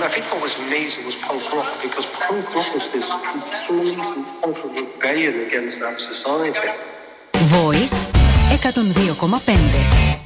I think what was amazing was punk rock, because punk rock was this complete and total rebellion against that society. Voice 102,5.